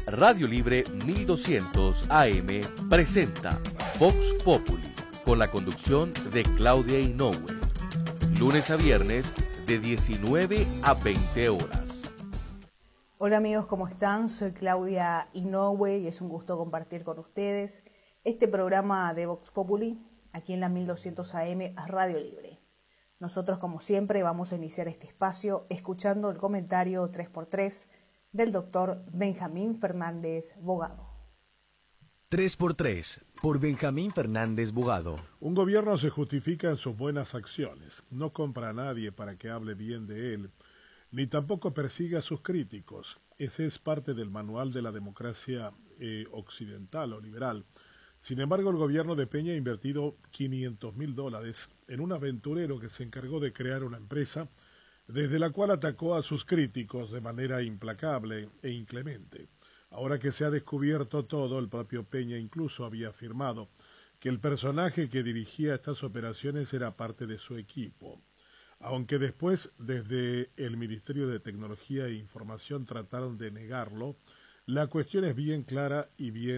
Radio Libre 1200 AM presenta Vox Populi, con la conducción de Claudia Inoue. Lunes a viernes de 19 a 20 horas. Hola amigos, ¿cómo están? Soy Claudia Inoue y es un gusto compartir con ustedes este programa de Vox Populi aquí en la 1200 AM Radio Libre. Nosotros, como siempre, vamos a iniciar este espacio escuchando el comentario 3x3 del doctor Benjamín Fernández Bogado. 3x3, por Benjamín Fernández Bogado. Un gobierno se justifica en sus buenas acciones. No compra a nadie para que hable bien de él, ni tampoco persiga a sus críticos. Ese es parte del manual de la democracia occidental o liberal. Sin embargo, el gobierno de Peña ha invertido $500,000 en un aventurero que se encargó de crear una empresa desde la cual atacó a sus críticos de manera implacable e inclemente. Ahora que se ha descubierto todo, el propio Peña incluso había afirmado que el personaje que dirigía estas operaciones era parte de su equipo. Aunque después, desde el Ministerio de Tecnología e Información trataron de negarlo, la cuestión es bien clara y bien